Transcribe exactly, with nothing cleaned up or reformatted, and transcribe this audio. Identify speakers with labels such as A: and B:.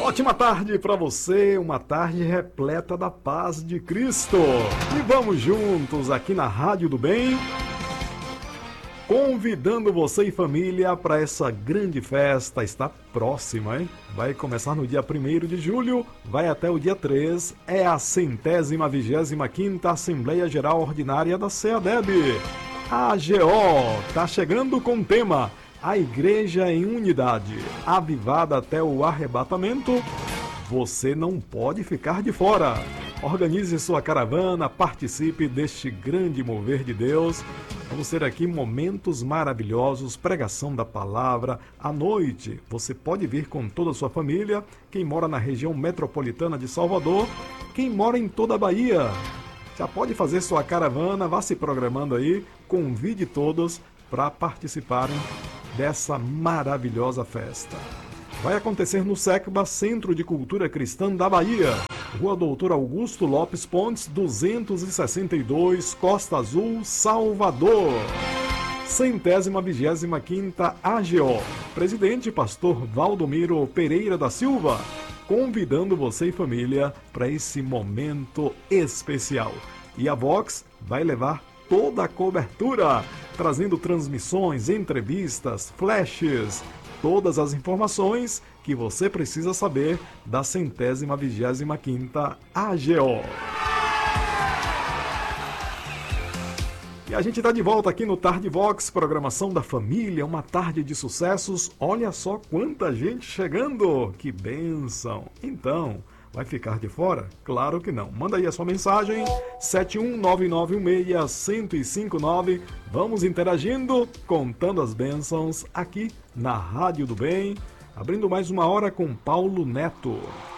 A: Ótima tarde para você, uma tarde repleta da paz de Cristo. E vamos juntos aqui na Rádio do Bem, convidando você e família para essa grande festa. Está próxima, hein? Vai começar no dia primeiro de julho, vai até o dia três. É a centésima vigésima quinta Assembleia Geral Ordinária da CEADEB. A AGO está chegando com o tema A Igreja em Unidade, avivada até o arrebatamento. Você não pode ficar de fora. Organize sua caravana, participe deste grande mover de Deus. Vamos ter aqui momentos maravilhosos, pregação da palavra. À noite, você pode vir com toda a sua família. Quem mora na região metropolitana de Salvador, quem mora em toda a Bahia, já pode fazer sua caravana, vá se programando aí. Convide todos para participarem dessa maravilhosa festa. Vai acontecer no SECBA, Centro de Cultura Cristã da Bahia, Rua Doutor Augusto Lopes Pontes, duzentos e sessenta e dois, Costa Azul, Salvador. Centésima vigésima quinta A G O. Presidente Pastor Valdomiro Pereira da Silva, convidando você e família para esse momento especial. E a Vox vai levar toda a cobertura, trazendo transmissões, entrevistas, flashes, todas as informações que você precisa saber da centésima vigésima quinta A G O. E a gente está de volta aqui no Tarde Vox, programação da família, uma tarde de sucessos. Olha só quanta gente chegando, que bênção! Então, vai ficar de fora? Claro que não. Manda aí a sua mensagem, sete um nove nove um seis, um zero cinco nove. Vamos interagindo, contando as bênçãos aqui na Rádio do Bem. Abrindo mais uma hora com Paulo Neto.